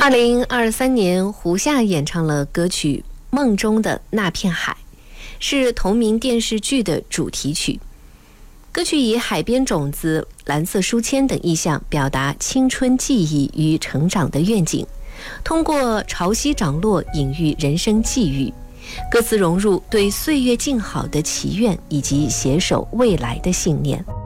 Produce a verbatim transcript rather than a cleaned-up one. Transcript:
二零二三年，胡夏演唱了歌曲《梦中的那片海》，是同名电视剧的主题曲。歌曲以海边种子、蓝色书签等意象表达青春记忆与成长的愿景，通过潮汐涨落隐喻人生际遇，歌词融入对岁月静好的祈愿以及携手未来的信念。